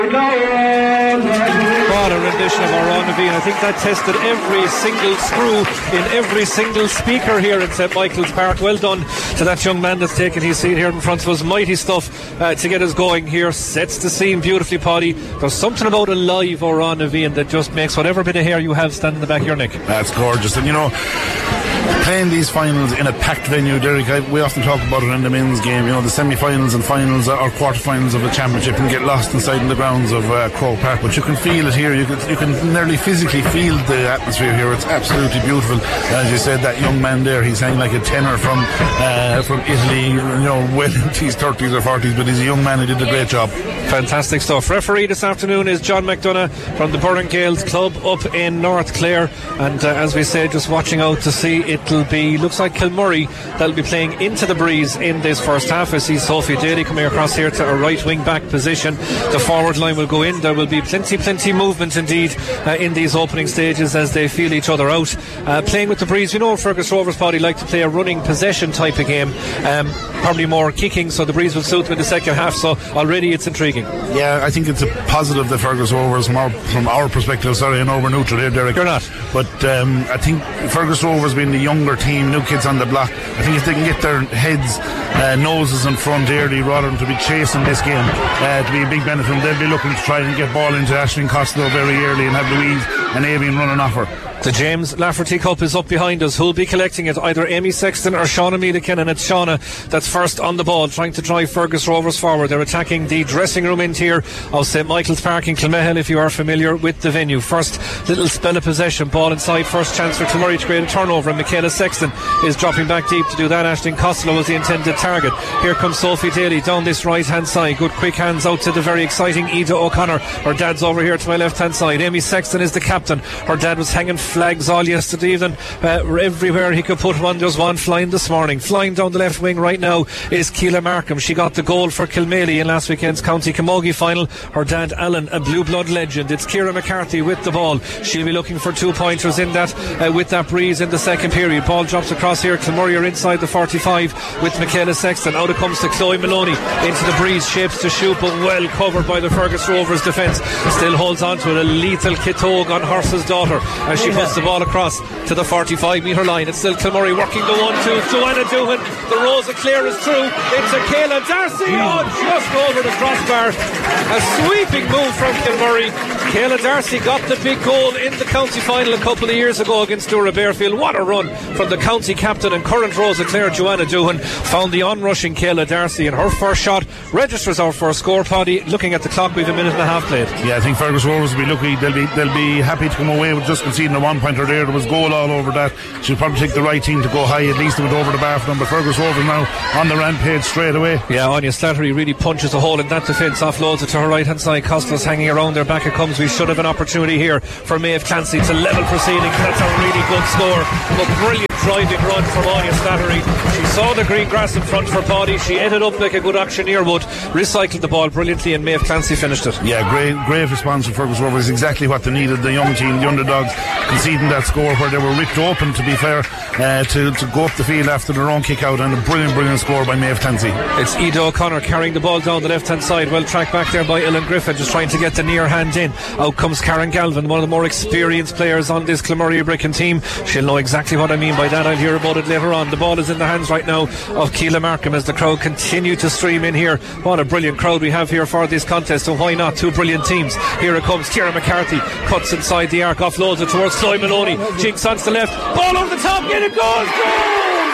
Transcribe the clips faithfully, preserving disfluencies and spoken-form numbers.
What a rendition of Oran Naveen. I think that tested every single screw in every single speaker here in Saint Michael's Park. Well done to that young man that's taken his seat here in front of us. Mighty stuff uh, to get us going here. Sets the scene beautifully, Paddy. There's something about a live Oran Naveen that just makes whatever bit of hair you have stand in the back of your neck. That's gorgeous. And you know, playing these finals in a packed venue, Derek, I, we often talk about it in the men's game. You know, the semi-finals and finals or quarter-finals of a championship can get lost inside in the grounds of uh, Croke Park, but you can feel it here. You can, you can nearly physically feel the atmosphere here. It's absolutely beautiful. As you said, that young man there, he's hanging like a tenor from uh, from Italy, you know, well into his thirties or forties, but he's a young man who did a great job. Fantastic stuff. Referee this afternoon is John McDonough from the Burren Gales Club up in North Clare, and uh, as we say, just watching out to see, it'll be, looks like Kilmurray that'll be playing into the breeze in this first half. I see Sophie Daly coming across here to a right wing back position. The forward line will go in. There will be plenty plenty movement indeed uh, in these opening stages as they feel each other out. Uh, playing with the breeze, we know Fergus Rovers Body like to play a running possession type of game, um, probably more kicking, so the breeze will suit them in the second half, so already it's intriguing. Yeah, I think it's a positive that Fergus Rovers, from our, from our perspective, sorry, I know we're neutral here, Derek. You're not. But um, I think Fergus Rovers being the younger team, new kids on the block, I think if they can get their heads, uh, noses in front early rather than to be chasing this game, uh, to be a big benefit, they'll be looking to try and get ball into Aisling Costello very early and have Louise and Avian running off her. The James Lafferty Cup is up behind us. Who'll be collecting it? Either Amy Sexton or Shauna Mealican, and it's Shauna that's first on the ball, trying to drive Fergus Rovers forward. They're attacking the dressing room interior of Saint Michael's Park in Kilmehel, if you are familiar with the venue. First little spell of possession, ball inside, first chance for Kilmurray to create a turnover, and Michaela Sexton is dropping back deep to do that. Aisling Costello was the intended target. Here comes Sophie Daly down this right hand side. Good quick hands out to the very exciting Ida O'Connor. Her dad's over here to my left hand side. Amy Sexton is the captain. Her dad was hanging flags all yesterday evening, uh, everywhere he could put one. There's one flying this morning. Flying down the left wing right now is Keela Markham. She got the goal for Kilmaley in last weekend's County Camogie final. Her dad Alan, a blue blood legend. It's Ciara McCarthy with the ball. She'll be looking for two pointers in that uh, with that breeze in the second period. Ball drops across here. Kilmurray are inside the forty-five with Michaela Sexton. Out it comes to Chloe Maloney into the breeze, shapes to shoot, but well covered by the Fergus Rovers defence. Still holds on to it. A lethal Kitog on Horse's daughter as she puts the ball across to the forty-five metre line. It's still Kilmurray working the one two. Joanna Doohan, the Rose of Clare is through. It's a Kayla Darcy, oh, just over the crossbar. A sweeping move from Kilmurray. Kayla Darcy got the big goal in the county final a couple of years ago against Dura Bearfield. What a run from the county captain and current Rose of Clare, Joanna Doohan. Found the onrushing Kayla Darcy, and her first shot registers our first score. Paddy, looking at the clock, we've a minute and a half played. Yeah, I think Fergus Rovers will be lucky. They'll be they'll be happy to come away with just conceding a one pointer there. There was goal all over that. She'll probably take the right team to go high, at least it went over the bar for them. But Fergus Rovers now on the rampage straight away. Yeah, Anya Slattery really punches a hole in that defence, offloads it to her right hand side. Costello's hanging around there, back it comes. We should have an opportunity here for Maeve Clancy to level proceeding. That's a really good score, but brilliant driving run from Anya Slattery. She saw the green grass in front of her body. She ended up like a good auctioneer would, recycled the ball brilliantly, and Maeve Clancy finished it. Yeah, great great response from Fergus Rovers. Exactly what they needed. The young team, the underdogs, conceding that score where they were ripped open, to be fair, uh, to, to go up the field after their own kick out, and a brilliant brilliant score by Maeve Clancy. It's Ida O'Connor carrying the ball down the left hand side, well tracked back there by Ellen Griffin, just trying to get the near hand in. Out comes Karen Galvin, one of the more experienced players on this Kilmurray Bricken team. She'll know exactly what I mean by that. I'll hear about it later on. The ball is in the hands right now of Keela Markham as the crowd continue to stream in here. What a brilliant crowd we have here for this contest, so why not two brilliant teams. Here it comes. Ciara McCarthy cuts inside the arc, offloads it towards Chloe Maloney. Jinx on to the left, ball over the top, get it, goal, goal!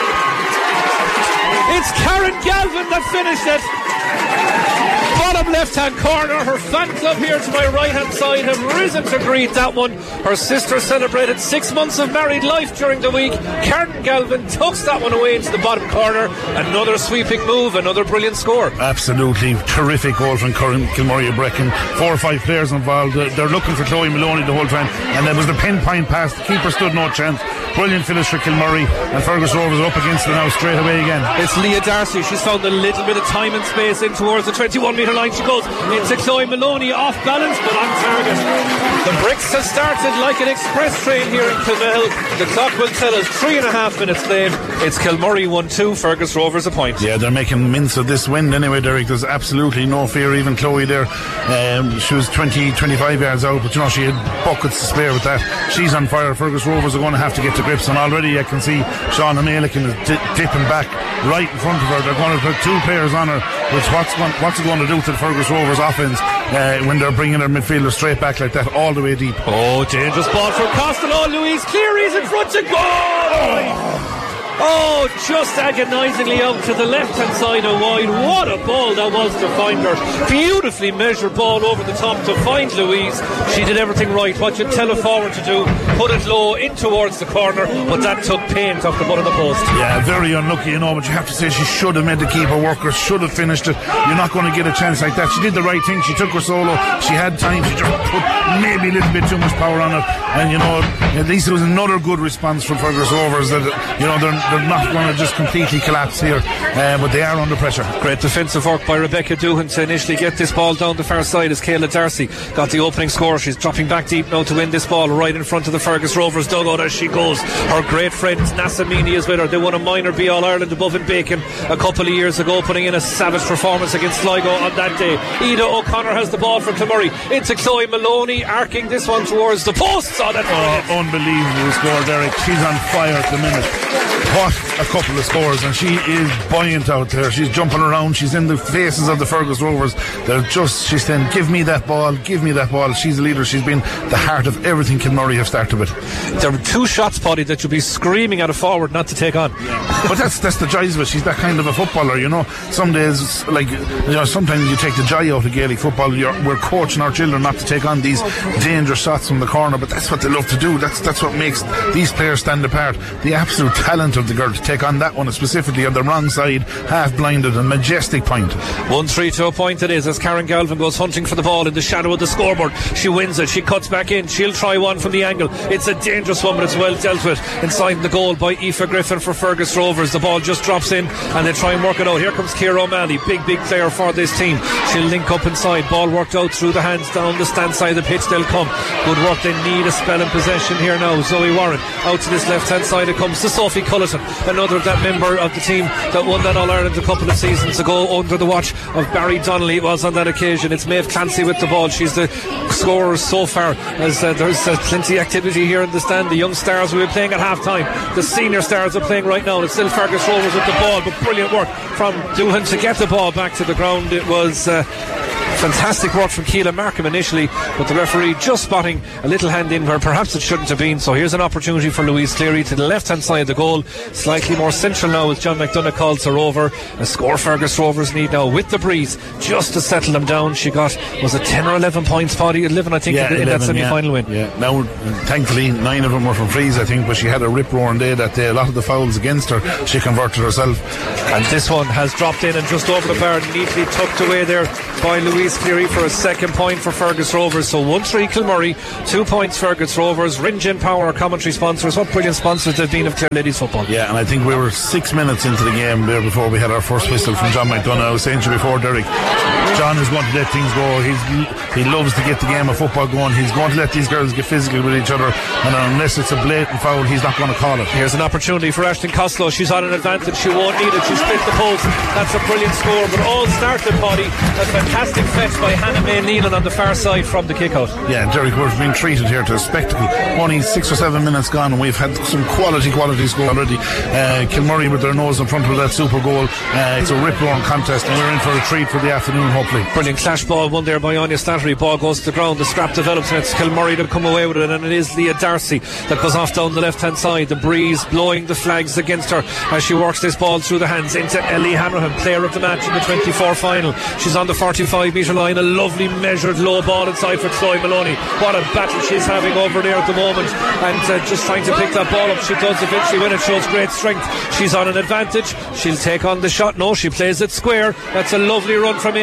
It's Karen Galvin that finished it. Bottom left hand corner. Her fan club here to my right hand side have risen to greet that one. Her sister celebrated six months of married life during the week. Karen Galvin tucks that one away into the bottom corner. Another sweeping move, another brilliant score. Absolutely terrific goal from Kilmurray Brecon. Four or five players involved. They're looking for Chloe Maloney the whole time, and there was the pinpoint pass. The keeper stood no chance. Brilliant finish for Kilmurray, and Fergus Rovers up against it now straight away again. It's Leah Darcy. She's found a little bit of time and space in towards the twenty-one metre line. She goes Into Chloe Maloney, off balance but on target. The bricks have started like an express train here in Kilmahil. The clock will tell us three and a half minutes late. It's Kilmurray one two, Fergus Rovers a point. Yeah, they're making mince of this wind anyway, Derek. There's absolutely no fear. Even Chloe there, um, she was twenty, twenty-five yards out, but you know, she had buckets to spare with that. She's on fire. Fergus Rovers are going to have to get to grips, and already I can see Shauna Malikin is di- dipping back right in front of her. They're going to put two players on her, which what's going, what's it going to do to the Fergus Rovers offence uh, when they're bringing their midfielder straight back like that all the way deep. Oh, dangerous ball from Costello. Louise Cleary's in front to goal. Oh. Oh, just agonisingly out to the left-hand side and wide. What a ball that was to find her. Beautifully measured ball over the top to find Louise. She did everything right. What you tell her forward to do, put it low in towards the corner, but that took paint off the butt of the post. Yeah, very unlucky, you know, but you have to say she should have made the keeper work, or should have finished it. You're not going to get a chance like that. She did the right thing. She took her solo. She had time. She just put maybe a little bit too much power on it. And, you know, at least it was another good response from Fergus Rovers that, you know, they're They're not going to just completely collapse here, uh, but they are under pressure. Great defensive work by Rebecca Doohan to initially get this ball down the far side as Kayla Darcy got the opening score. She's dropping back deep now to win this ball right in front of the Fergus Rovers dugout as she goes. Her great friend Nasa Meany is with her. They won a minor Be All Ireland above in Bacon a couple of years ago, putting in a savage performance against Sligo on that day. Ida O'Connor has the ball for Kilmurray. Into Chloe Maloney, arcing this one towards the posts. Oh, that's oh, unbelievable score, Derek. She's on fire at the minute. What a couple of scores, and she is buoyant out there. She's jumping around. She's in the faces of the Fergus Rovers. They're just, she's saying, give me that ball, give me that ball. She's a leader. She's been the heart of everything Kilmurray have started with. There are two shots, Paddy, that you'll be screaming at a forward not to take on. Yeah. But that's that's the joys of it. She's that kind of a footballer, you know. Some days, like, you know, sometimes you take the joy out of Gaelic football. You're, we're coaching our children not to take on these dangerous shots from the corner, but that's what they love to do. That's that's what makes these players stand apart. The absolute talent of the girl to take on that one, specifically on the wrong side, half blinded, and majestic point. one three to a point it is as Karen Galvin goes hunting for the ball in the shadow of the scoreboard. She wins it, she cuts back in, she'll try one from the angle. It's a dangerous one, but it's well dealt with inside the goal by Aoife Griffin for Fergus Rovers. The ball just drops in and they try and work it out. Here comes Ciara O'Malley, big big player for this team. She'll link up inside, ball worked out through the hands down the stand side of the pitch. They'll come, good work. They need a spell in possession here now. Zoe Warren out to this left hand side. It comes to Sophie Culleton, another of that member of the team that won that All-Ireland a couple of seasons ago under the watch of Barry Donnelly. It was on that occasion. It's Maeve Clancy with the ball. She's the scorer so far, as uh, there's uh, plenty of activity here in the stand. The young stars will be playing at half time. The senior stars are playing right now. It's still Fergus Rovers with the ball, but brilliant work from Doohan to get the ball back to the ground. It was uh, fantastic work from Keela Markham initially, but the referee just spotting a little hand in where perhaps it shouldn't have been. So here's an opportunity for Louise Cleary to the left hand side of the goal, slightly more central now as John McDonough calls her over. A score Fergus Rovers need now with the breeze just to settle them down. She got, was it ten or eleven points, Paddy? eleven I think, yeah, in, in eleven, that semi-final yeah. win. Yeah. Now thankfully nine of them were from frees, I think, but she had a rip-roaring day that day. A lot of the fouls against her she converted herself, and this one has dropped in and just over the bar, neatly tucked away there by Louise Cleary for a second point for Fergus Rovers. So one three Kilmurray, two points Fergus Rovers. Ringen Power, commentary sponsors. What brilliant sponsors they've been of Clare Ladies football. Yeah, and I think we were six minutes into the game there before we had our first whistle from John McDonough. I was saying to you before, Derek, John is going to let things go. He's, he loves to get the game of football going. He's going to let these girls get physical with each other, and unless it's a blatant foul, he's not going to call it. Here's an opportunity for Ashton Costello. She's on an advantage. She won't need it. She's split the post. That's a brilliant score, but all started, Paddy, a fantastic fetch by Hannah May Nealon on the far side from the kick-out. Yeah, Derek, we're being treated here to a spectacle. Only six or seven minutes gone and we've had some quality quality score already. uh, Kilmurray with their nose in front of that super goal. uh, it's a rip-roaring contest and we're in for a treat for the afternoon, hopefully. Brilliant clash ball won there by Anya Slattery. Ball goes to the ground, the scrap develops and it's Kilmurray that come away with it, and it is Leah Darcy that goes off down the left hand side. The breeze blowing the flags against her as she works this ball through the hands into Ellie Hanrahan, player of the match in the twenty-four final. She's on the forty-five metre line. A lovely measured low ball inside for Chloe Maloney. What a battle she's having over there at the moment, and uh, just trying to pick that ball up. She does eventually win it, shows great strength. She's on an advantage. She'll take on the shot. No, she plays it square. That's a lovely run from Amy Sexton.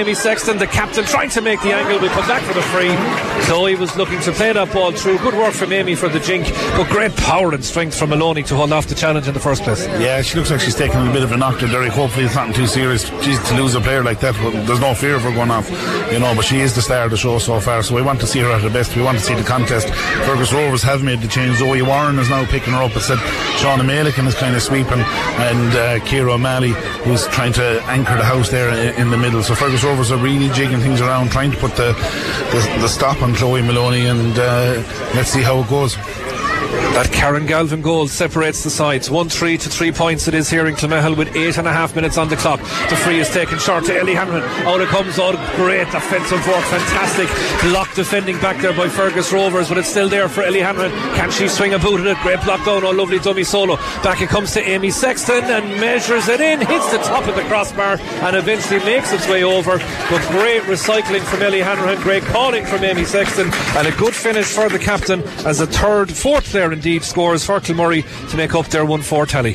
Sexton, the captain, trying to make the angle. We come back for the free. Chloe was looking to play that ball through. Good work from Amy for the jink, but great power and strength from Maloney to hold off the challenge in the first place. Yeah, she looks like she's taking a bit of a knock to Derek. Hopefully it's nothing too serious. She's to lose a player like that, well, there's no fear of her going off, you know, but she is the star of the show so far, so we want to see her at her best. We want to see the contest. Fergus Rovers have made the change. Zoe Warren is now picking her up. It said Shauna Malican is kind of sweeping, and uh, Ciara O'Malley, who's trying to anchor the house there in, in the middle. So Fergus Rovers are really jigging things around, trying to put the the, the stop on Chloe Maloney, and uh, let's see how it goes. That Karen Galvin goal separates the sides. one three to three points it is here in Clonmel with eight and a half minutes on the clock. The free is taken short to Ellie Hanrahan. Out it comes. Oh, great defensive work. Fantastic block defending back there by Fergus Rovers, but it's still there for Ellie Hanrahan. Can she swing a boot at it? Great block down. Oh, lovely dummy solo. Back it comes to Amy Sexton and measures it in. Hits the top of the crossbar and eventually makes its way over. But great recycling from Ellie Hanrahan. Great calling from Amy Sexton. And a good finish for the captain as a third, fourth player indeed scores for Kilmurray to make up their one four tally.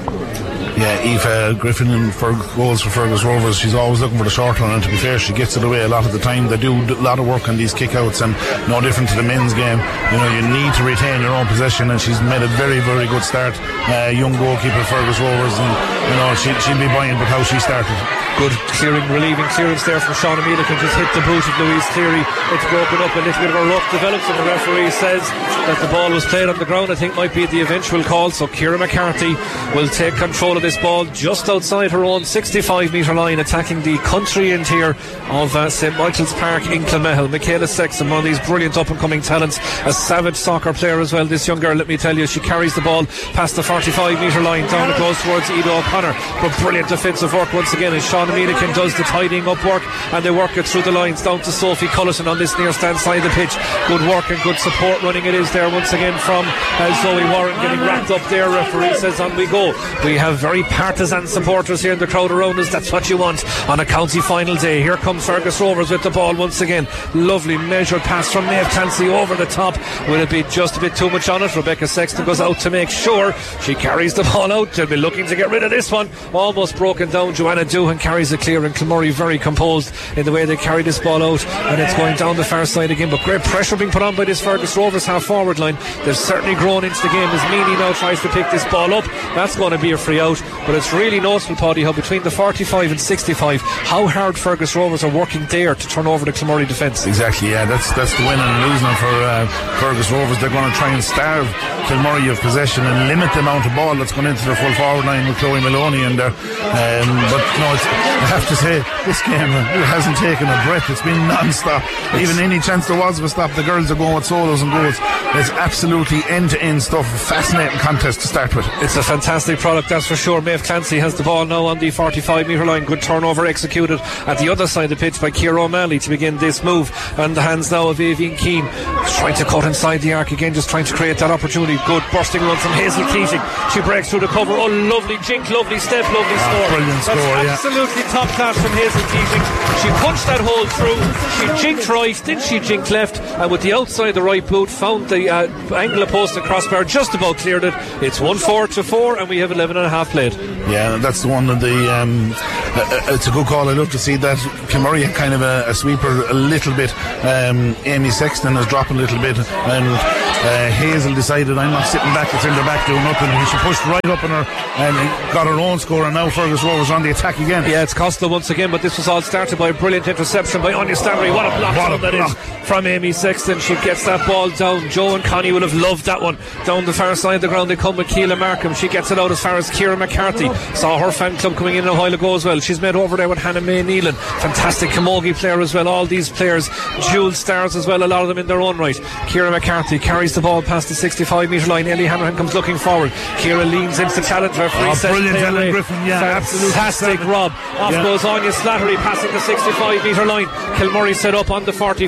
Yeah, Aoife Griffin and for goals for Fergus Rovers. She's always looking for the short run, and to be fair, she gets it away a lot of the time. They do a lot of work on these kickouts, and no different to the men's game. You know, you need to retain your own possession, and she's made a very, very good start. Uh, young goalkeeper Fergus Rovers, and you know she, she'll be buying with how she started. Good clearing, relieving clearance there from Shauna Malican. Just hit the boot of Louise Cleary. It's broken up. A little bit of a rough develops, and the referee says that the ball was played on the ground. I think might be the eventual call. So Ciara McCarthy will take control of this ball just outside her own sixty-five metre line, attacking the country end here of uh, St Michael's Park in Clonmel. Michaela Sexton, one of these brilliant up and coming talents, a savage soccer player as well. This young girl, let me tell you, she carries the ball past the forty-five metre line. Down it goes towards Ida O'Connor, but brilliant defensive work once again as Shauna Malican does the tidying up work, and they work it through the lines down to Sophie Cullison on this near stand side of the pitch. Good work and good support running it is there once again from uh, Zoe Warren, getting wrapped up there. Referee says on we go. We have very partisan supporters here in the crowd around us. That's what you want on a county final day. Here comes Fergus Rovers with the ball once again. Lovely measured pass from Maeve Clancy over the top. Will it be just a bit too much on it? Rebecca Sexton goes out to make sure she carries the ball out. They'll be looking to get rid of this one. Almost broken down. Joanna Doohan carries it clear, and Kilmurray very composed in the way they carry this ball out, and it's going down the far side again, but great pressure being put on by this Fergus Rovers half forward line. They've certainly grown into the game as Meany now tries to pick this ball up. That's going to be a free out, but it's really noticeable, Paddy, how between the forty-five and sixty-five, how hard Fergus Rovers are working there to turn over the Kilmurray defence. Exactly, yeah, that's that's the winning and losing for uh, Fergus Rovers. They're going to try and starve Kilmurray of possession and limit the amount of ball that's going into their full forward line with Chloe Maloney in there. Um, but no, it's, I have to say, this game it hasn't taken a breath. It's been non-stop. Even any chance there was of a stop, the girls are going with solos and goals. It's absolutely end-to-end stuff. Fascinating contest to start with. It's a fantastic product, that's for sure. Maeve Clancy has the ball now on the forty-five metre line. Good turnover executed at the other side of the pitch by Ciara O'Malley to begin this move, and the hands now of Avian Keane, trying to cut inside the arc again, just trying to create that opportunity. Good bursting run from Hazel Keating. She breaks through the cover. Oh, lovely jink, lovely step, lovely ah, score. Brilliant That's score, yeah. Absolutely top class from Hazel Keating. She punched that hole through. She jinked right, then she jinked left, and with the outside of the right boot found the uh, angle of post and crossbar, just about cleared it. It's one four to four, and we have eleven and a half played. Yeah, that's the one of the um, uh, it's a good call. I love to see that Kilmurray had kind of a, a sweeper a little bit. um, Amy Sexton is dropping a little bit, and uh, Hazel decided, I'm not sitting back, it's in the back doing nothing. She pushed right up on her and got her own score, and now Fergus Rovers on the attack again. Yeah, it's Costa once again, but this was all started by a brilliant interception by Anya Stanley. What a block what a that block. is from Amy Sexton. She gets that ball down. Joe and Connie will have loved that one. Down the far side of the ground they come with Keela Markham. She gets it out as far as Ciara McCarthy. Saw her fan club coming in a while ago as well. She's made over there with Hannah May Neelan. Fantastic camogie player as well. All these players, jewel stars as well, a lot of them in their own right. Ciara McCarthy carries the ball past the sixty-five metre line. Ellie Hanrahan comes looking forward. Ciara leans into the challenge. Referee oh, says brilliant Ellen Griffin, yeah, fantastic Rob. Off yeah. goes Anya Slattery passing the sixty-five metre line. Kilmurray set up on the forty-five. Joanna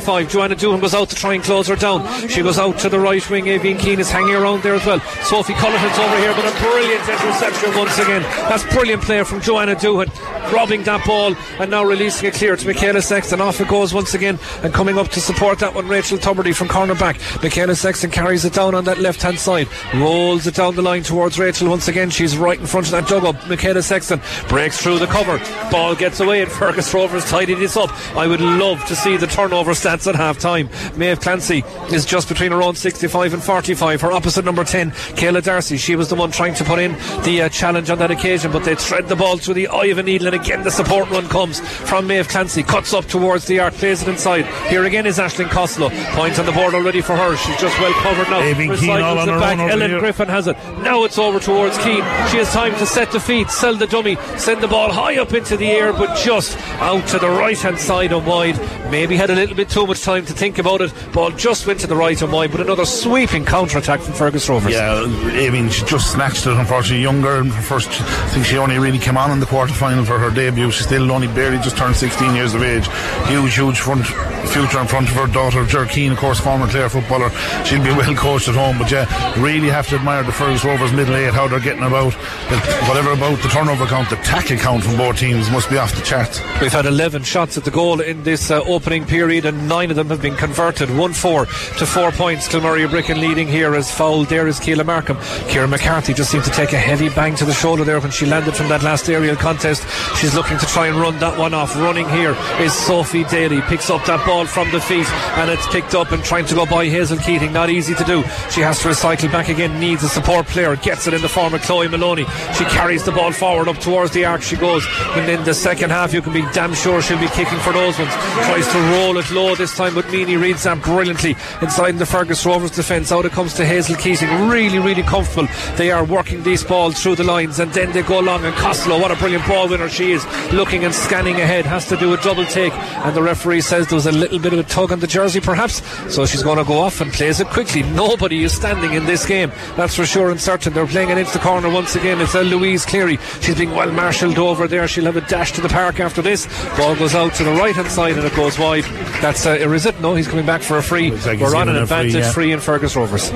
Joanna Doohan goes out to try and close her down. She goes out to the right wing. Avian Keane is hanging around there as well. Sophie Cullihan's over here, but a brilliant interception once again. That's brilliant play from Joanna Doohan, robbing that ball and now releasing it clear to Michaela Sexton. Off it goes once again, and coming up to support that one, Rachel Tuberty from cornerback. Michaela Sexton carries it down on that left hand side, rolls it down the line towards Rachel once again. She's right in front of that dugout. Michaela Sexton breaks through the cover, ball gets away, and Fergus Rovers tidied this up. I would love to see the turnover stats at half time. Maeve Clancy is just between her own sixty-five and forty-five. Her opposite number ten, Kayla Darcy, she was the one trying to put in the uh, challenge on that occasion, but they thread the ball through the eye of a needle, and again the support run comes from Maeve Clancy, cuts up towards the arc, plays it inside. Here again is Aisling Costello, point on the board already for her. She's just well covered now. Recycles it back. Ellen here. Griffin has it. Now it's over towards Keane. She has time to set the feet, sell the dummy, send the ball high up into the air, but just out to the right hand side and wide. Maybe had a little bit too much time to think about it. Ball just went to the right and wide, but another sweeping counter attack from Fergus Rovers. Yeah, I mean, she just snatched it. Unfortunately, younger in her first, I think she only really came on in the quarter final for her debut. She's still only barely just turned sixteen years of age. Huge, huge front future in front of her daughter, Ger Keane, of course, former Clare footballer. She'll be well coached at home, but yeah, really have to admire the Fergus Rovers middle eight, how they're getting about. Whatever about the turnover count, the tackle count from both teams must be off the charts. We've had eleven shots at the goal in this uh, opening period, and nine of them have been converted. one four to four points. Kilmurray Bricken leading here as foul. There is Keela Markham. Kieran McCarthy just seemed to take a heavy bang to the shoulder there when she landed from that last aerial contest. She's looking to try and run that one off. Running here is Sophie Daly. Picks up that ball from the feet, and it's picked up and trying to go by Hazel Keating. Not easy to do. She has to recycle back again. Needs a support player. Gets it in the form of Chloe Maloney. She carries the ball forward up towards the arc. She goes, and in the second half you can be damn sure she'll be kicking for those ones. Tries to roll it low this time, but Meany reads that brilliantly inside the Fergus Rovers defence. Out it comes to Hazel Keating. Really, really comfortable. They are working these balls through the lines, and then they go long, and Costello, what a brilliant ball winner she is, looking and scanning ahead, has to do a double take, and the referee says there was a little bit of a tug on the jersey perhaps, so she's going to go off and plays it quickly. Nobody is standing in this game, that's for sure and certain. They're playing it into the corner once again. It's uh, Louise Cleary. She's being well marshalled over there. She'll have a dash to the park after this. Ball goes out to the right hand side and it goes wide. That's uh, or is it? No, he's coming back for a free. Like we're on an advantage free, yeah. free in Fergus Rovers.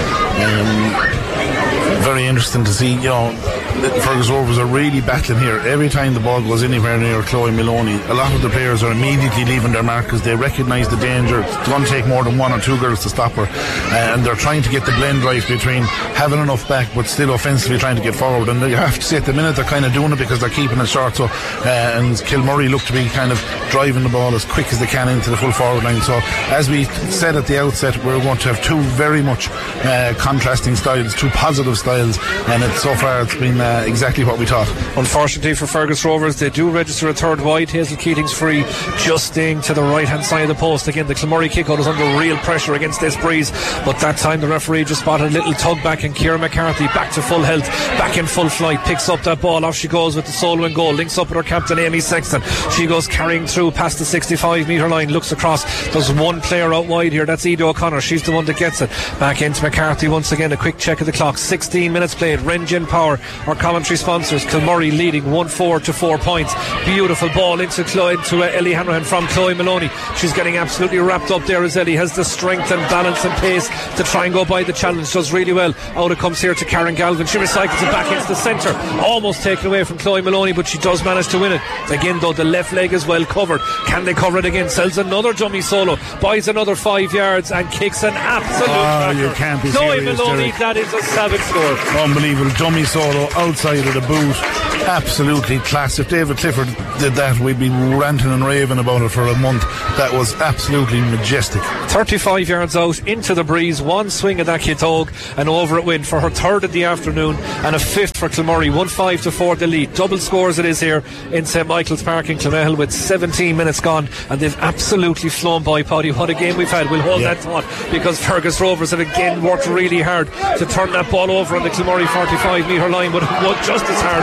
Yeah. Um, very interesting to see, you know, Fergus Rovers are really battling here. Every time the ball goes anywhere near Chloe Maloney, a lot of the players are immediately leaving their mark because they recognise the danger. It's going to take more than one or two girls to stop her, and they're trying to get the blend right between having enough back but still offensively trying to get forward. And you have to say at the minute they're kind of doing it because they're keeping it short. So uh, and Kilmurray look to be kind of driving the ball as quick as they can into the full forward line. So as we said at the outset, we're going to have two very much uh, contrasting styles, two positive styles, and it's, so far it's been uh, exactly what we thought. Unfortunately for Fergus Rovers, they do register a third wide. Hazel Keating's free, just staying to the right hand side of the post. Again, the Kilmurray kick-out is under real pressure against this breeze, but that time the referee just spotted a little tug back, and Ciara McCarthy back to full health, back in full flight, picks up that ball. Off she goes with the solo and goal, links up with her captain Amy Sexton. She goes carrying through past the sixty-five metre line, looks across. There's one player out wide here, that's Ida O'Connor. She's the one that gets it back into McCarthy once again. A quick check of the clock, sixteen minutes played. Rengen Power, our commentary sponsors. Kilmurray leading one four to four points. Beautiful ball into Chloe, into uh, Ellie Hanrahan from Chloe Maloney. She's getting absolutely wrapped up there as Ellie has the strength and balance and pace to try and go by the challenge. Does really well. Out it comes here to Karen Galvin. She recycles it back into the centre, almost taken away from Chloe Maloney, but she does manage to win it. Again though, the left leg is well covered. Can they cover it again? Sells another dummy solo, buys another five yards and kicks an absolute oh, you can't be Chloe serious, Maloney, Derek. that is a savage score. Unbelievable dummy solo outside of the boot, absolutely class. If David Clifford did that, we'd be ranting and raving about it for a month. That was absolutely majestic. thirty-five yards out into the breeze, one swing of that Kitog and over it win for her third of the afternoon and a fifth for Kilmurray. One five to four the lead. Double scores it is here in St Michael's Park in Clonmel with seventeen minutes gone, and they've absolutely flown by. Paddy, what a game we've had. We'll hold yeah. that thought, because Fergus Rovers have again worked really hard to turn that ball over on the Kilmurray forty-five metre line, but it was just as hard yet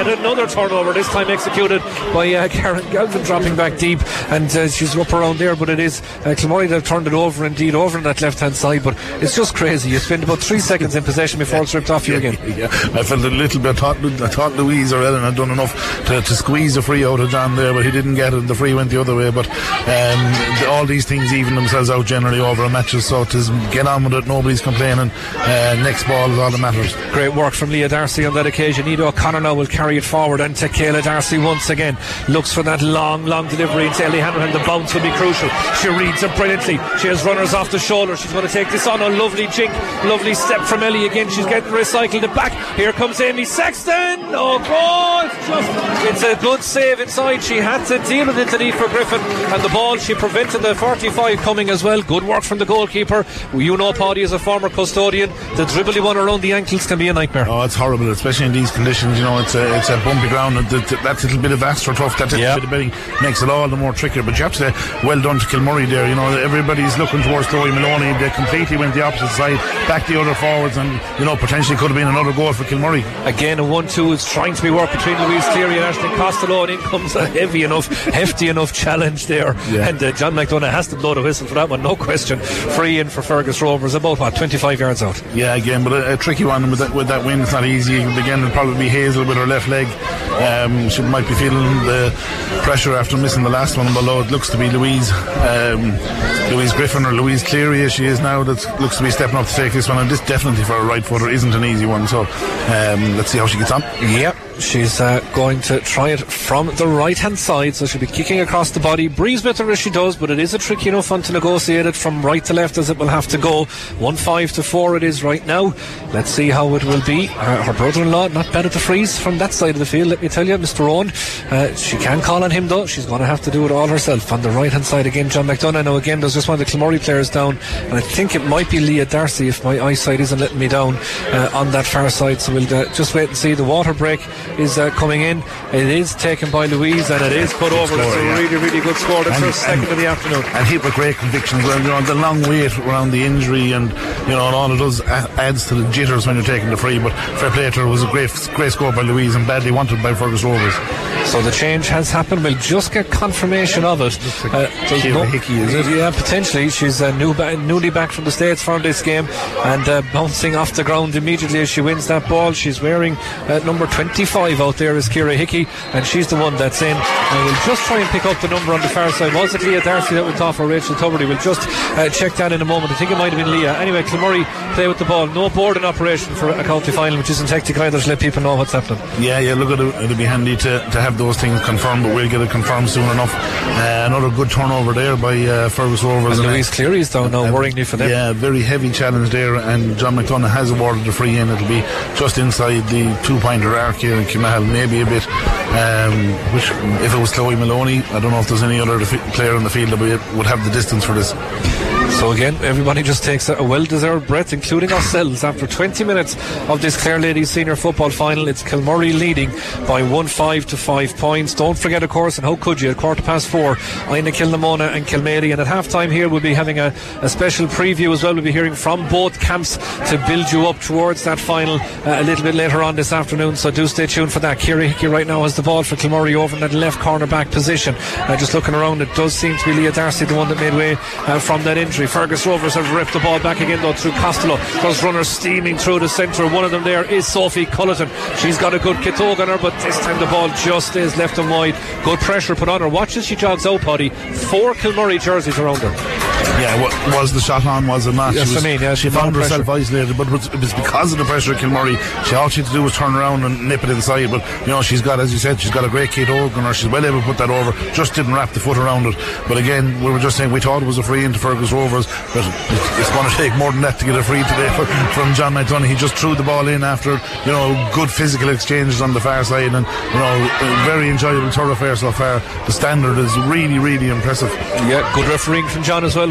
yet another turnover, this time executed by uh, Karen Galvin, dropping back deep, and uh, she's up around there, but it is uh, Kilmurray that have turned it over indeed over on that left hand side. But it's just crazy, you spend about three seconds in possession before it's ripped off you yeah, again. Yeah. I felt a little bit, I thought, I thought Louise or Ellen had done enough to, to squeeze a free out of John there, but he didn't get it, the free went the other way. But um, the, all these things even themselves out generally over a matches, so to get on with it, nobody's complaining. Uh, next ball is all that matters. Great work from Leah Darcy on that occasion. Ida O'Connor now will carry it forward, and Kayla Darcy once again looks for that long long delivery into Ellie Hanrahan. The bounce will be crucial. She reads it brilliantly. She has runners off the shoulder. She's going to take this on. A lovely jink, lovely step from Ellie again. She's getting recycled it back. Here comes Amy Sexton. Oh God, it's just it's a good save inside. She had to deal with it underneath for Griffin, and the ball, she prevented the forty-five coming as well. Good work from the goalkeeper. You know, Paddy, as a former custodian, the dribbly one around the ankles can be a nightmare. Oh, it's horrible, especially in these conditions. You know, it's a, it's a bumpy ground, and that, that little bit of astroturf, that little yep. bit of bedding makes it all the more trickier. But you have to say, well done to Kilmurray there. You know, everybody's looking towards Chloe Maloney. They completely went the opposite side, back the other forwards, and, you know, potentially could have been another goal for Kilmurray. Again, a one two is trying to be worked between Louise Cleary and Ashton Costello, and in comes a heavy enough, hefty enough challenge there. Yeah. And uh, John McDonough has to blow the whistle for that one, no question. Free in for Fergus Rovers, about what, twenty-five yards out. Yeah, again, but a, a tricky one with that, with that win. It's not easy. Again, it'll probably be Hazel with her left leg. Um, she might be feeling the pressure after missing the last one, although it looks to be Louise um, Louise Griffin, or Louise Cleary as she is now, that looks to be stepping up to take this one, and this definitely for a right footer isn't an easy one, so um, let's see how she gets on. Yep, she's uh, going to try it from the right hand side, so she'll be kicking across the body. Breeze with her as she does, but it is a tricky enough one to negotiate it from right to left as it will have to go. one five to four it is right now. Let's see how it will be. Uh, her brother-in-law not bad at the freeze from that side of the field, let me tell you, Mister Owen. Uh, she can call on him though. She's going to have to do it all herself. On the right hand side again, John McDonough. Now again, there's just one of the Kilmurray players down, and I think it might be Leah Darcy if my eyesight isn't letting me down uh, on that far side, so we'll uh, just wait and see. The water break is uh, coming in. It is taken by Louise, and it is put over. It's a really really good score. The first second of the afternoon, and hit with great conviction as well. You know, the long wait around the injury, and you know, and all it does adds to the jitters when you're taking the free. But fair play to her, was a great great score by Louise, and badly wanted by Fergus Rovers. So the change has happened. We'll just get confirmation of it. Like uh, Kira Hickey, is it? Yeah, potentially. She's uh, new ba- newly back from the States for this game, and uh, bouncing off the ground immediately as she wins that ball. She's wearing uh, number twenty-five out there is Kira Hickey, and she's the one that's in. And we'll just try and pick up the number on the far side. Was it Leah Darcy that went off, or Rachel Tuberty? We'll just uh, check that in a moment. I think it might have been Leah. Anyway, Kilmurray play with the ball. No boarding operation for a county final, which isn't hectic either, to let people know what's happening. Yeah, yeah, look, it'll, it'll be handy to, to have those things confirmed, but we'll get it confirmed soon enough. Uh, another good turnover there by uh, Fergus Rovers. And Louise Cleary is down now, uh, worryingly for them. Yeah, very heavy challenge there, and John McDonough has awarded the free in. It'll be just inside the two-pointer arc here in Kilmahal, maybe a bit. Um, which, if it was Chloe Maloney, I don't know if there's any other player in the field that would have the distance for this. So again, everybody just takes a well-deserved breath, including ourselves. After twenty minutes of this Clare Ladies Senior Football Final, it's Kilmurray leading by one five to five points. Don't forget, of course, and how could you, at quarter past four, Aina Kilnamona and Kilmaley. And at half-time here, we'll be having a, a special preview as well. We'll be hearing from both camps to build you up towards that final uh, a little bit later on this afternoon. So do stay tuned for that. Kira Hickey right now has the ball for Kilmurray over in that left corner back position. Uh, just looking around, it does seem to be Leah Darcy, the one that made way uh, from that injury. Fergus Rovers have ripped the ball back again though through Costello. Those runners steaming through the centre. One of them there is Sophie Culleton. She's got a good kitog on her, but this time the ball just stays left and wide. Good pressure put on her. Watch as she jogs out, Paddy. Four Kilmurray jerseys around her. Yeah, what, was the shot on, was it not? Yes, she was, I mean, yeah, she found herself isolated, but it was, it was because of the pressure of Kilmurray. She, all she had to do was turn around and nip it inside, but you know, she's got, as you said, she's got a great kitog on her. She's well able to put that over, just didn't wrap the foot around it. But again, we were just saying, we thought it was a free into Fergus Rovers, but it's going to take more than that to get a free today for, from John McDonough. He just threw the ball in after, you know, good physical exchanges on the far side, and you know, a very enjoyable thoroughfare so far. The standard is really, really impressive. Yeah, good refereeing from John as well.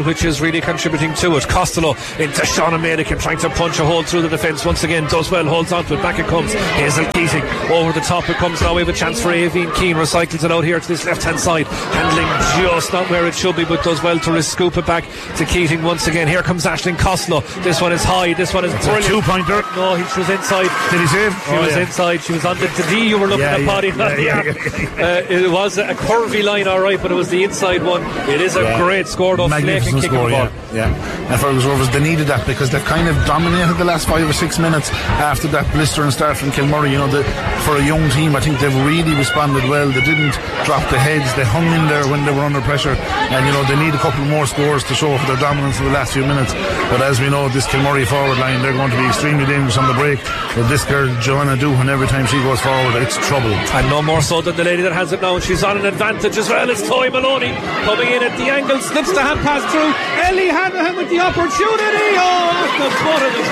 which is really contributing to it. Costello into Shauna Madigan, trying to punch a hole through the defence once again, does well, holds on to it, back it comes. Hazel Keating over the top it comes now. We have a chance for Aoibhinn Keane, recycles it out here to this left hand side, handling just not where it should be, but does well to scoop it back to Keating once again. Here comes Aisling Costello. This one is high, this one is it's brilliant. A two-pointer. No, he, she was inside. Did he save? She oh, was yeah. inside. She was on the, the D you were looking yeah, at, yeah, Paddy. yeah, yeah, yeah, yeah. uh, it was a curvy line, alright, but it was the inside one. It is a yeah. great score though. Magnificent Flake and score, yeah. yeah. And Fergus Rovers, they needed that because they've kind of dominated the last five or six minutes after that blistering start from Kilmurray. You know, the, for a young team, I think they've really responded well. They didn't drop the heads. They hung in there when they were under pressure. And, you know, they need a couple more scores to show for their dominance in the last few minutes. But as we know, this Kilmurray forward line, they're going to be extremely dangerous on the break. But this girl, Joanna Doohan, every time she goes forward, it's trouble. And no more so than the lady that has it now. And she's on an advantage as well. It's Chloe Maloney coming in at the angle, slips the hand pass through. Ellie Hanrahan with the opportunity. Oh, at the butt of the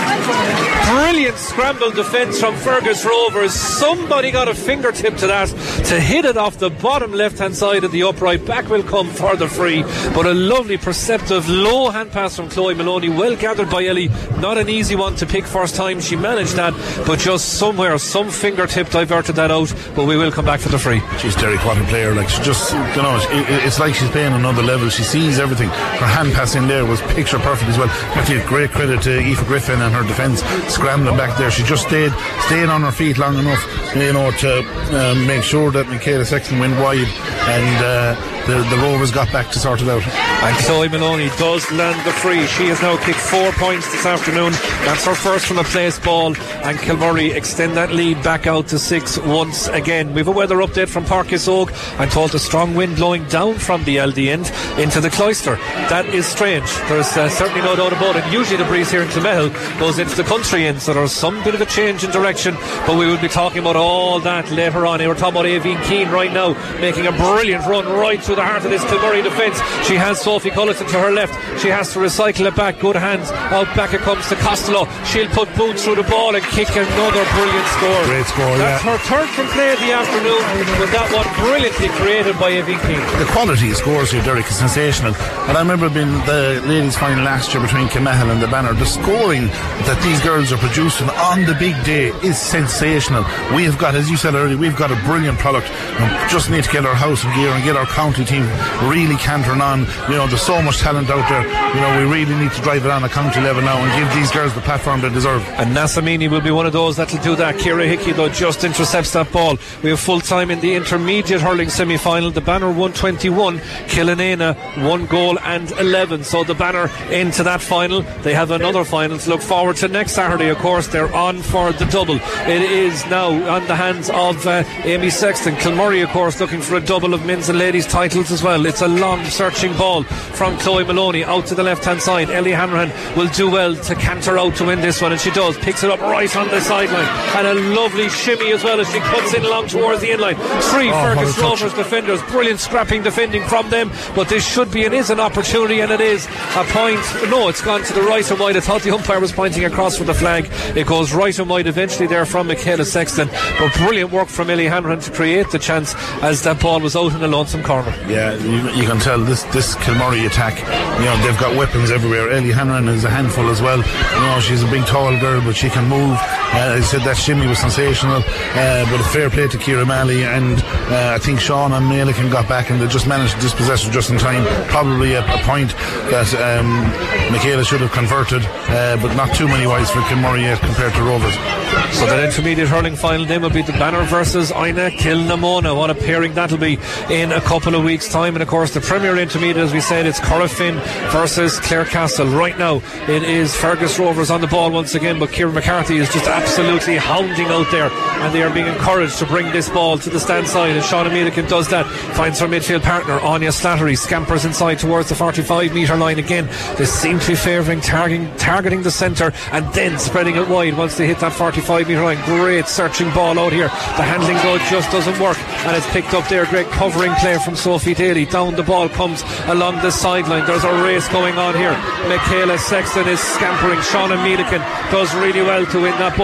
goal. Brilliant scramble defence from Fergus Rovers. Somebody got a fingertip to that to hit it off the bottom left hand side of the upright. Back will come for the free, but a lovely perceptive low hand pass from Chloe Maloney, well gathered by Ellie. Not an easy one to pick first time she managed that, but just somewhere some fingertip diverted that out. But we will come back for the free. She's Derek, what a player. Like, she just, you know, it, it's like she's playing another level. She sees everything. Her hand pass in there was picture perfect as well. Actually, great credit to Aoife Griffin and her defence scrambling back there. She just stayed staying on her feet long enough, you know, to um, make sure that Michaela Sexton went wide, and uh, the, the Rovers got back to sort it out. And Chloe Maloney does land the free. She has now kicked four points this afternoon. That's her first from a place ball, and Kilmurray extend that lead back out to six once again. We have a weather update from Parkis Oak. I'm told a strong wind blowing down from the L D end into the Cloister. That is strange. There's uh, certainly no doubt about it. Usually the breeze here in Clonmel goes into the country end, so there's some bit of a change in direction, but we will be talking about all that later on. We're talking about Aoibhinn Keane right now, making a brilliant run right through the heart of this Kilmurray defence. She has Sophie Culleton to her left. She has to recycle it back. Good hands. Out back it comes to Costello. She'll put boots through the ball and kick another brilliant score. Great score, That's yeah. her third from play of the afternoon, but that one brilliantly created by Aoibhinn Keane. The quality of scores here, Derek, is sensational. And I remember being the ladies' final last year between Kilmahel and the Banner. The scoring that these girls are producing on the big day is sensational. We have got, as you said earlier, we've got a brilliant product. We just need to get our house in gear and get our county team really cantering on. You know, there's so much talent out there. You know, we really need to drive it on a county level now and give these girls the platform they deserve. And Nassamini will be one of those that'll do that. Ciara Hickey, though, just intercepts that ball. We have full time in the intermediate hurling semi-final. The Banner one twenty-one, Killanena one goal and eleven. So the Banner into that final. They have another final to look forward to next Saturday. Of course, they're on for the double. It is now on the hands of uh, Amy Sexton. Kilmurray, of course, looking for a double of men's and ladies titles as well. It's a long searching ball from Chloe Maloney out to the left hand side. Ellie Hanrahan will do well to canter out to win this one, and she does. Picks it up right on the sideline, and a lovely shimmy as well as she cuts in along towards the inline. Three oh, Fergus Rovers defenders, brilliant scrapping defending from them, but this should be and is an opportunity, and it is a point. No, it's gone to the right and wide. I thought the umpire was pointing across for the flag. It goes right and wide eventually there from Michaela Sexton, but brilliant work from Ellie Hanrahan to create the chance as that ball was out in a lonesome corner. Yeah, you, you can tell this this Kilmurray attack, you know, they've got weapons everywhere. Ellie Hanrahan is a handful as well. You know, she's a big tall girl, but she can move. Uh, I said that shimmy was sensational, uh, but a fair play to Ciara Malley, and uh, I think Sean and Malikan got back and they just managed to dispossess her just in time. Probably a, a point that um, Michaela should have converted, uh, but not too many wise for Kilmurray yet compared to Rovers. So that intermediate hurling final then will be the Banner versus Ina Kilnamona. What a pairing that'll be in a couple of weeks' time. And of course the Premier Intermediate, as we said, it's Corrafin versus Clarecastle. Right now it is Fergus Rovers on the ball once again, but Kieran McCarthy is just absolutely hounding out there, and they are being encouraged to bring this ball to the stand side, and Shauna Madigan does that, finds her midfield partner Anya Slattery, scampers inside towards the forty-five metre line again. They seem to be favouring targeting, targeting the centre and then spreading it wide once they hit that forty-five metre line. Great searching ball out here. The handling though just doesn't work, and it's picked up there. Great covering play from Sophie Daly. Down the ball comes along the sideline. There's a race going on here. Michaela Sexton is scampering. Shauna Madigan does really well to win that ball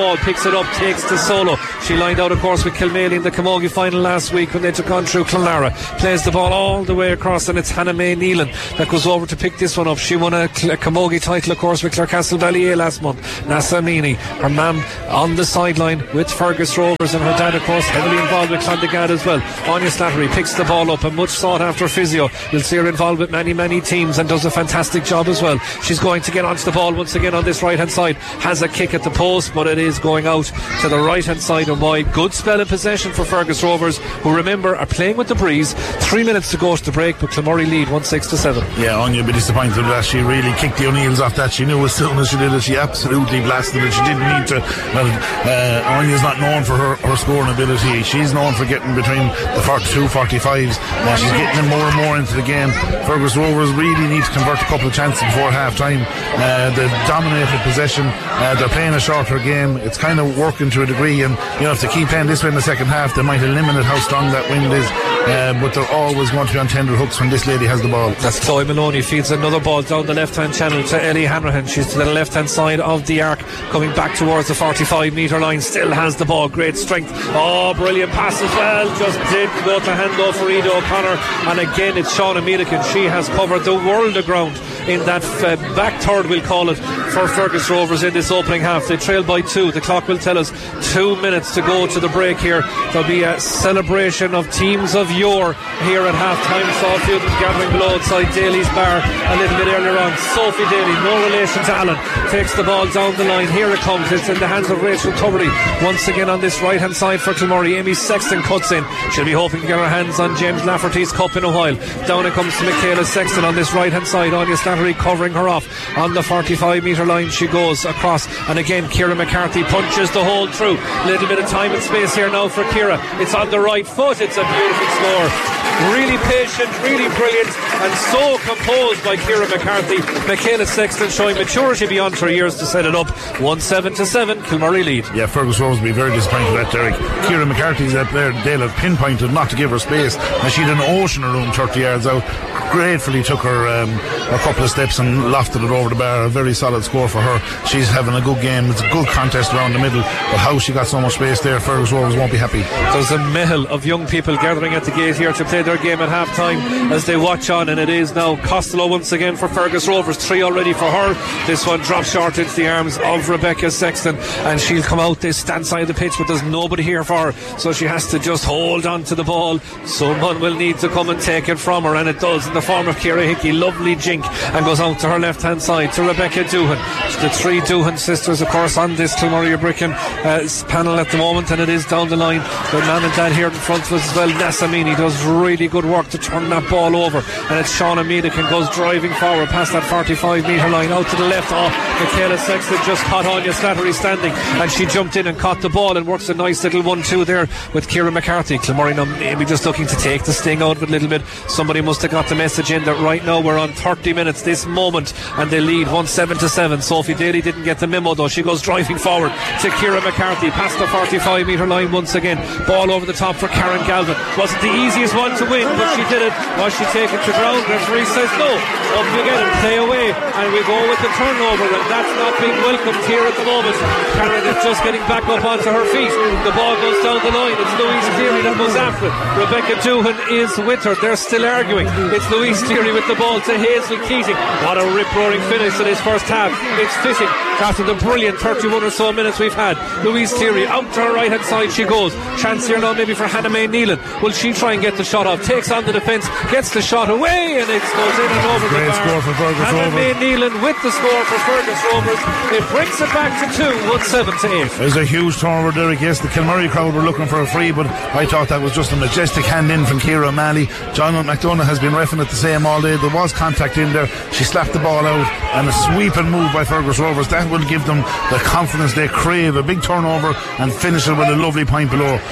ball, picks it up, takes the solo. She lined out, of course, with Kilmaley in the Camogie final last week when they took on through Clonlara. Plays the ball all the way across, and it's Hannah May Neelan that goes over to pick this one up. She won a, a Camogie title, of course, with Clarecastle Ballier last month. Nasa Meany, her mum on the sideline with Fergus Rovers, and her dad, of course, heavily involved with Clondegad as well. Anya Slattery picks the ball up, a much sought after physio. You'll see her involved with many, many teams and does a fantastic job as well. She's going to get onto the ball once again on this right hand side. Has a kick at the post, but it is going out to the right hand side and wide. Good spell in possession for Fergus Rovers, who, remember, are playing with the breeze. Three minutes to go to the break, but Clonmurray lead one six to seven. Yeah, Anya would be disappointed that she really kicked the O'Neills off that. She knew as soon as she did it, she absolutely blasted it. She didn't need to. Well, uh, Anya's not known for her, her scoring ability. She's known for getting between the forty-two, forty-fives. Uh, she's getting them more and more into the game. Fergus Rovers really need to convert a couple of chances before half time. Uh, they've dominated possession. Uh, they're playing a shorter game. It's kind of working to a degree, and you know, if they keep playing this way in the second half, they might eliminate how strong that wind is. Uh, but they're always going to be on tender hooks when this lady has the ball. That's Chloe Maloney, feeds another ball down the left hand channel to Ellie Hanrahan. She's to the left hand side of the arc, coming back towards the forty-five metre line. Still has the ball, great strength. Oh, brilliant pass as well. Just did go to hand off for Ida O'Connor, and again it's Shauna Medican. She has covered the world of ground in that uh, back third, we'll call it, for Fergus Rovers in this opening half. They trail by two. The clock will tell us two minutes to go to the break here. There'll be a celebration of teams of yore here at half time. Sawfield is gathering below outside Daly's bar a little bit earlier on. Sophie Daly, no relation to Allen, takes the ball down the line. Here it comes. It's in the hands of Rachel Tuberty once again on this right hand side for Clonmurray. Amy Sexton cuts in. She'll be hoping to get her hands on James Lafferty's cup in a while. Down it comes to Michaela Sexton on this right hand side. Anya Slattery covering her off on the forty-five metre line. She goes across, and again Ciara McCarthy punches the hole through. Little bit of time and space here now for Ciara. It's on the right foot. It's a beautiful score. Really patient, really brilliant, and so composed by Ciara McCarthy. Michaela Sexton showing maturity beyond her years to set it up. one seven to seven, Clonmurray lead. Yeah, Fergus Rose will be very disappointed with that, Derek. Ciara McCarthy's that player Dale have pinpointed not to give her space, and she had an ocean of room thirty yards out. Gratefully took her um, a couple of steps and lofted it over the bar. A very solid score for her. She's having a good game. It's a good contest around the middle, but how she got so much space there, Fergus Rovers won't be happy. There's a mehel of young people gathering at the gate here to play their game at half time as they watch on, and it is now Costello once again for Fergus Rovers. Three already for her. This one drops short into the arms of Rebecca Sexton, and she'll come out this stand side of the pitch, but there's nobody here for her, so she has to just hold on to the ball. Someone will need to come and take it from her, and it does in the form of Ciara Hickey. Lovely jink, and goes out to her left hand side to Rebecca Doohan. The three Doohan sisters, of course, on this Clonmurray Brickin uh, panel at the moment, and it is down the line. The man and dad here in front of us as well. Nassamini does really good work to turn that ball over, and it's Shauna Medican goes driving forward past that forty-five metre line out to the left. Oh, Michaela Sexton just caught Anya Slattery standing, and she jumped in and caught the ball and works a nice little one two there with Ciara McCarthy. Clonmurray now maybe just looking to take the sting out of it a little bit. Somebody must have got the message in that right now we're on thirty minutes this moment, and they lead one seven to seven. Sophie Daly didn't get the memo though. She goes driving forward to Ciara McCarthy past the forty-five metre line once again. Ball over the top for Karen Galvin. Wasn't the easiest one to win, but she did it. Was she taken to ground? Referee says no. Up we get it, play away, and we go with the turnover, and that's not being welcomed here at the moment. Karen is just getting back up onto her feet. The ball goes down the line. It's Louise Cleary that goes after it. Rebecca Doohan is with her. They're still arguing. It's Louise Cleary with the ball to Hazel Keating. What a rip-roaring finish to this first half. It's fitting after the brilliant thirty-one or so minutes we've had. Louise Cleary out to her right hand side she goes. Chance here now maybe for Hannah May Neelan. Will she try and get the shot off? Takes on the defence, gets the shot away, and it goes in and over Great the bar. Score for Fergus Hannah Rovers. May Neelan with the score for Fergus Rovers. It brings it back to two, one seven to eight. There's a huge turnover, Derek. Yes, the Kilmurray crowd were looking for a free, but I thought that was just a majestic hand in from Ciara O'Malley. John McDonough has been reffing it the same all day. There was contact in there. She slapped the ball out, and a sweeping move by Fergus Rovers. That will give them the confidence they crave. A big turnover and finish it with a lovely point below.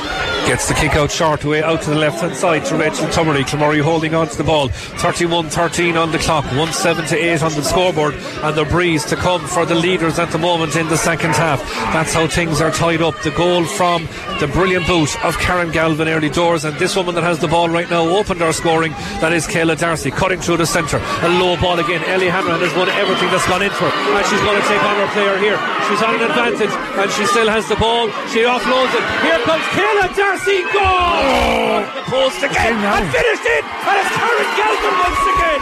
Gets the kick out short away out to the left hand side to Rachel Tummery. Kilmurray holding on to the ball. thirty-one thirteen on the clock, one seven to eight on the scoreboard, and the breeze to come for the leaders at the moment in the second half. That's how things are tied up. The goal from the brilliant boot of Karen Galvin early doors, and this woman that has the ball right now opened our scoring. That is Kayla Darcy cutting through the centre. A low ball again. Ellie Hanrahan has won everything that's gone into her, and she's going to take on her player here. She's on an advantage, and she still has the ball. She offloads it. Here comes Kayla Darcy. Goal! Oh, the post again, and finished it, and it's Karen Galvin once again.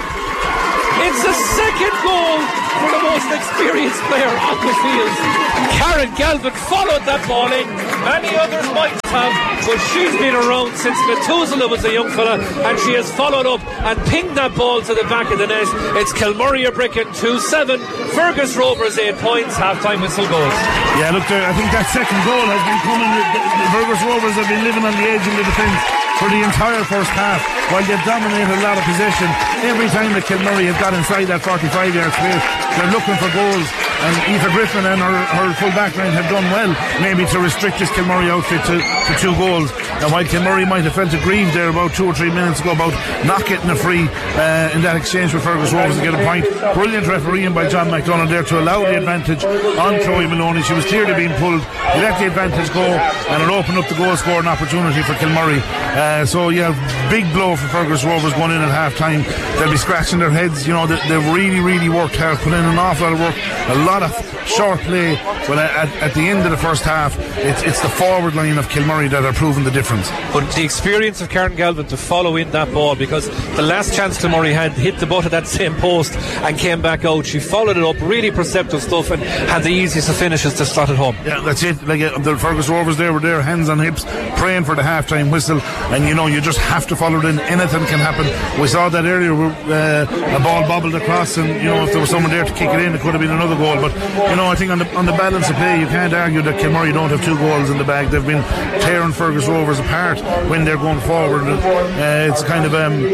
It's the second goal for the most experienced player on the field. Karen Galvin followed that ball in. Many others might have, but she's been around since Methuselah was a young fella, and she has followed up and pinged that ball to the back of the net. It's Kilmurray Bricken two seven, Fergus Rovers eight points, half-time whistle goals. Yeah, look, there, I think that second goal has been coming. The Fergus Rovers have been living on the edge of the defence for the entire first half, while they've dominated a lot of possession. Every time that Kilmurray have got inside that forty-five yard space, they're looking for goals, and Aoife Griffin and her, her full back line have done well maybe to restrict this Kilmurray outfit to, to two goals. Now, while Kilmurray might have felt aggrieved there about two or three minutes ago about not getting a free uh, in that exchange with Fergus Rovers to get a point, brilliant refereeing by John McDonald there to allow the advantage on Chloe Maloney. She was clearly being pulled. He let the advantage go, and it opened up the goal scoring opportunity for Kilmurray. Uh, so yeah, big blow for Fergus Rovers going in at half time. They'll be scratching their heads. You know, they, they've really really worked hard, put in an awful lot of work, a lot of short play. But at, at the end of the first half, it's, it's the forward line of Kilmurray that are proving the difference. But the experience of Karen Galvin to follow in that ball, because the last chance Kilmurray had hit the butt of that same post and came back out, she followed it up, really perceptive stuff, and had the easiest of finishes to slot it home. Yeah, that's it. Like uh, the Fergus Rovers there were there, hands on hips, praying for the half time whistle, and you know, you just have to follow it in. Anything can happen. We saw that earlier where uh, a ball bobbled across, and you know, if there was someone there to kick it in, it could have been another goal. But you know, I think on the on the balance of play, you can't argue that Kilmurray don't have two goals in the bag. They've been tearing Fergus Rovers apart when they're going forward. Uh, it's kind of um,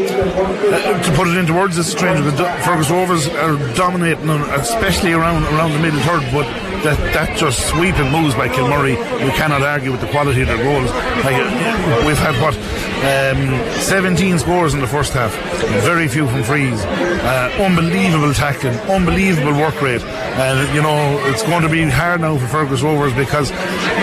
uh, to put it into words, it's strange, but Fergus Rovers are dominating, especially around around the middle third. But that that just sweeping moves by Kilmurray, you cannot argue with the quality of their goals. Like, uh, we've had what um, seventeen scores in the first half, very few from frees. Uh, unbelievable tackling, unbelievable work rate. And you know, it's going to be hard now for Fergus Rovers because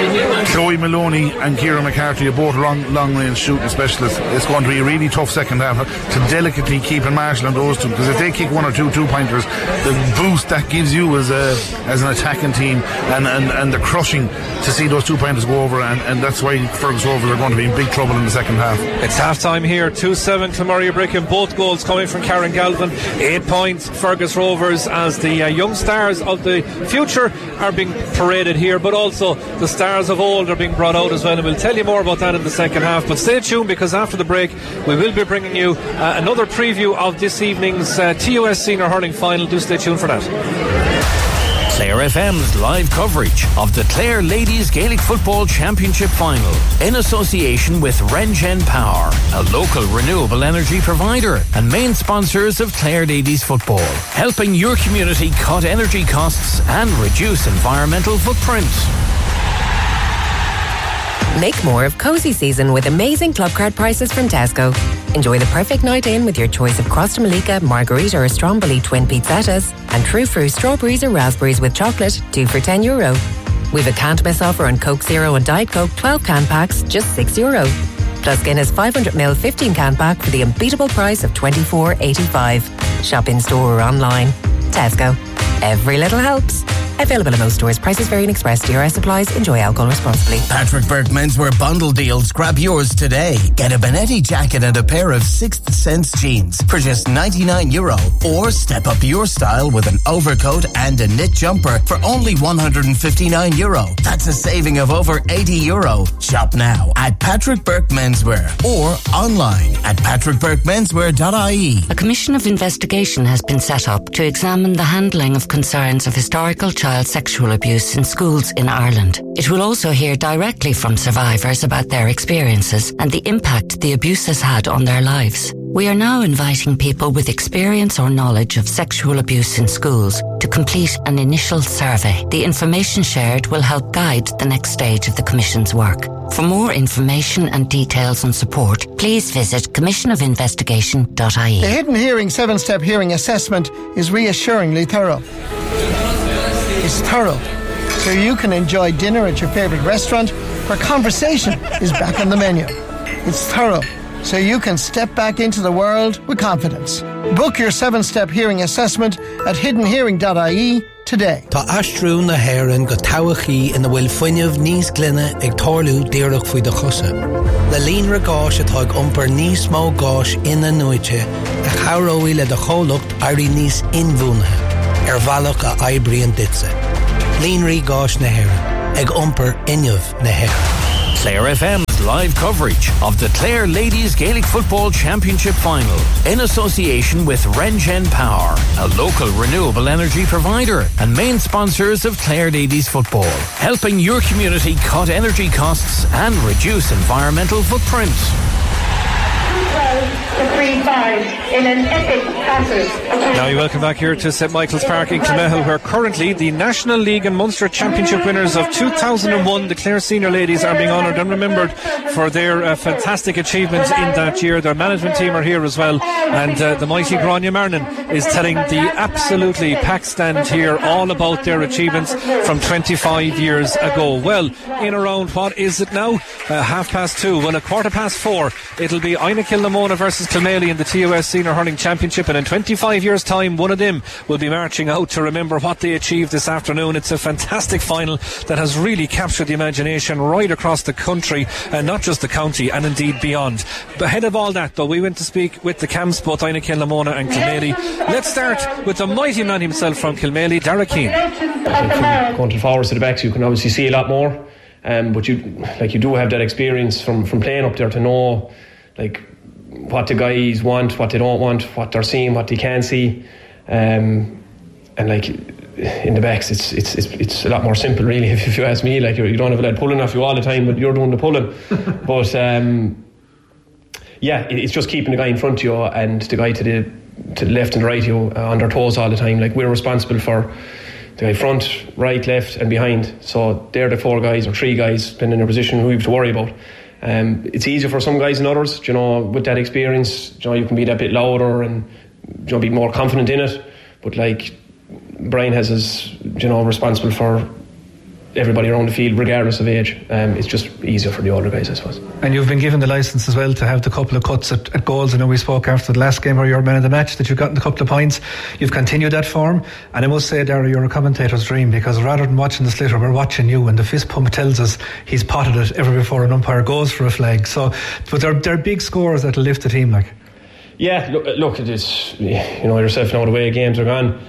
Chloe Maloney and Ciara McCarthy are both long, long range shooting specialists. It's going to be a really tough second half to delicately keep a marshal on those two, because if they kick one or two two pointers, the boost that gives you as a as an attacking team, and, and, and the crushing to see those two pointers go over, and, and that's why Fergus Rovers are going to be in big trouble in the second half. It's half time here, two seven Kilmurray Bricken, both goals coming from Karen Galvin. Eight points Fergus Rovers, as the uh, young stars of the future are being paraded here, but also the stars of old are being brought out as well, and we'll tell you more about that in the second half. But stay tuned, because after the break we will be bringing you uh, another preview of this evening's uh, T O S Senior Hurling Final. Do stay tuned for that. Clare F M's live coverage of the Clare Ladies Gaelic Football Championship Final in association with Rengen Power, a local renewable energy provider and main sponsors of Clare Ladies Football, helping your community cut energy costs and reduce environmental footprint. Make more of cosy season with amazing club card prices from Tesco. Enjoy the perfect night in with your choice of Crosta Malika, Margarita or Stromboli twin pizzattas, and True Fruit strawberries or raspberries with chocolate, two for ten euro. We've a can't miss offer on Coke Zero and Diet Coke twelve can packs, just six euro. Plus Guinness five hundred milliliter fifteen can pack for the unbeatable price of twenty-four eighty-five. Shop in store or online. Tesco. Every little helps. Available in most stores. Prices vary in Express. D R S applies. Enjoy alcohol responsibly. Patrick Burke Menswear Bundle Deals. Grab yours today. Get a Benetti jacket and a pair of Sixth Sense jeans for just ninety-nine euro. Or step up your style with an overcoat and a knit jumper for only one hundred fifty-nine euro. That's a saving of over eighty euro. Shop now at Patrick Burke Menswear or online at patrick burke menswear dot I E. A commission of investigation has been set up to examine the handling of concerns of historical child child sexual abuse in schools in Ireland. It will also hear directly from survivors about their experiences and the impact the abuse has had on their lives. We are now inviting people with experience or knowledge of sexual abuse in schools to complete an initial survey. The information shared will help guide the next stage of the Commission's work. For more information and details and support, please visit commission of investigation dot I E. The Hidden Hearing seven-step hearing assessment is reassuringly thorough. It's thorough, so you can enjoy dinner at your favourite restaurant where conversation is back on the menu. It's thorough, so you can step back into the world with confidence. Book your seven-step hearing assessment at hidden hearing dot I E today. Tá astrú na héireann go tábhachaí ina bhfuil fuinneamh níos glynne ag tarlú díreach faoi de chusa. Le líonra gáis atá ag iompar níos mó gáis ina nuaite a chaireoidh le de chomhlacht airí níos inmhúnathe ar bhealach a oibrion ditse. Líonraí gáis na héireann ag iompar inneamh na héireann. Clare F M's live coverage of the Clare Ladies Gaelic Football Championship Final in association with Rengen Power, a local renewable energy provider and main sponsors of Clare Ladies Football, helping your community cut energy costs and reduce environmental footprint. to three five in an epic passage. Now you welcome back here to Saint Michael's Park in Clonmel, where currently the National League and Munster Championship winners of two thousand one, the Clare Senior Ladies, are being honoured and remembered for their uh, fantastic achievements in that year. Their management team are here as well, and uh, the mighty Grania Marnin is telling the absolutely packed stand here all about their achievements from twenty-five years ago. Well, in around, what is it now? Uh, half past two. Well, a quarter past four, it'll be Ina Kilnamona versus Kilmaley in the T O S Senior Hurling Championship, and in twenty-five years' time, one of them will be marching out to remember what they achieved this afternoon. It's a fantastic final that has really captured the imagination right across the country, and not just the county, and indeed beyond. But ahead of all that, though, we went to speak with the camps, both Ina Kilnamona and Kilmaley. Let's start with the mighty man himself from Kilmaley, Darragh Keane. From going to the forwards to the backs, you can obviously see a lot more. Um, but you like you do have that experience from, from playing up there to know like what the guys want, what they don't want, what they're seeing, what they can't see, um, and like in the backs, it's it's it's, it's a lot more simple, really. If, if you ask me, like you're, you don't have a lad pulling off you all the time, but you're doing the pulling. But um, yeah, it, it's just keeping the guy in front of you and the guy to the to the left and the right of you uh, on their toes all the time. Like we're responsible for the guy front, right, left and behind. So they're the four guys or three guys depending on their position who you have to worry about. Um, it's easier for some guys than others, you know, with that experience. You know, you can be that bit louder and, you know, be more confident in it. But like Brian has his, you know, responsible for everybody around the field regardless of age. Um, it's just easier for the older guys, I suppose. And you've been given the licence as well to have the couple of cuts at, at goals. I know we spoke after the last game where you were man of the match that you've gotten a couple of points. You've continued that form, and I must say, Darragh, you're a commentator's dream, because rather than watching the slitter, we're watching you, and the fist pump tells us he's potted it ever before an umpire goes for a flag. So, but they're, they're big scores that'll lift the team, like. Yeah, look, look it is, you know yourself now the way games are gone.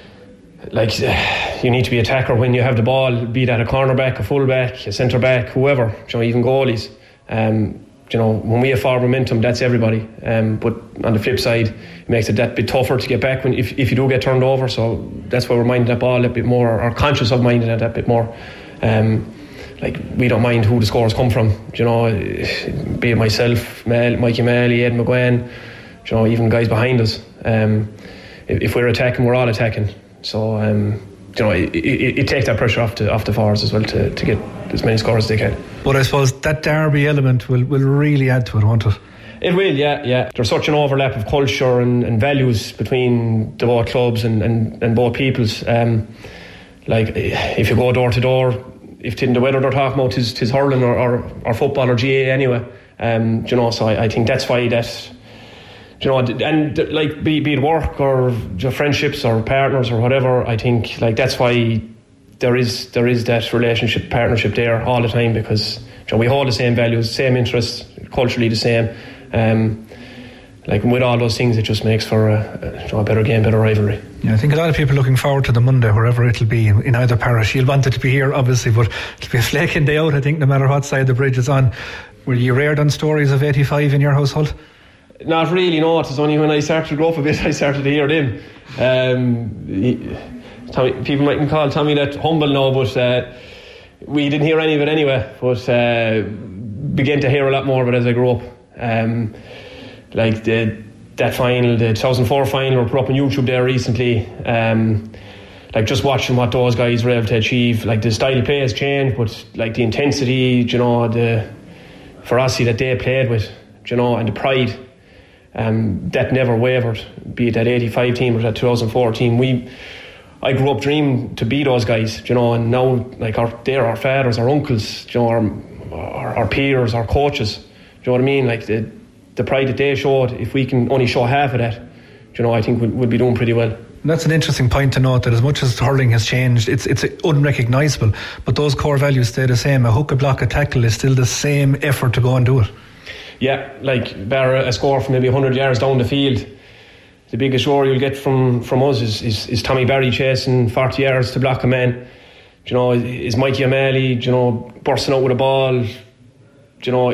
Like, you need to be attacker when you have the ball, be that a cornerback, a fullback, a centre back, whoever, you know, even goalies. Um, you know, when we have forward momentum, that's everybody. Um, but on the flip side, it makes it that bit tougher to get back when if, if you do get turned over. So that's why we're minding that ball a bit more, or conscious of minding it a bit more. Um, like, we don't mind who the scores come from. You know, be it myself, Mel, Mikey Malley, Ed McGuane, you know, even guys behind us. Um, if, if we're attacking, we're all attacking. So, um, you know, it, it, it takes that pressure off the off the forwards as well to, to get as many scores as they can. But I suppose that derby element will, will really add to it, won't it? It will, yeah, yeah. There's such an overlap of culture and, and values between the both clubs and, and, and both peoples. Um, like, if you go door to door, if in the weather they're talking about is tis hurling or, or, or football or G A A anyway. Um, you know, so I, I think that's why that. You know, and like be, be it work or friendships or partners or whatever, I think like that's why there is there is that relationship, partnership there all the time, because you know, we hold the same values, same interests, culturally the same. Um, like with all those things, it just makes for a, a, you know, a better game, better rivalry. Yeah, I think a lot of people are looking forward to the Monday, wherever it'll be in, in either parish. You'll want it to be here, obviously, but it'll be a flaking day out, I think, no matter what side the bridge is on. Were you reared on stories of eighty-five in your household? Not really, no. It was only when I started to grow up a bit I started to hear them. Um, he, Tommy, people might call Tommy that humble now, but uh, we didn't hear any of it anyway. But uh, began to hear a lot more of it as I grew up. Um, like the that final, the two thousand four final, were put up on YouTube there recently. Um, like just watching what those guys were able to achieve, like the style of play has changed, but like the intensity, you know, the ferocity that they played with, you know, and the pride, um, that never wavered. Be it that eighty-five team or that two thousand four team, we, I grew up dreaming to be those guys, you know, and now like our, they're our fathers, our uncles, you know, our, our, our peers, our coaches. Do you know what I mean? Like the the pride that they showed, if we can only show half of that, you know, I think we'll, we'll be doing pretty well. And that's an interesting point to note, that as much as hurling has changed, it's it's unrecognisable, but those core values stay the same. A hook, a block, a tackle is still the same effort to go and do it. Yeah, like bar a score from maybe one hundred yards down the field, the biggest score you'll get from, from us is, is, is Tommy Barry chasing forty yards to block a man. You know, is Mikey O'Malley, you know, bursting out with a ball, you know,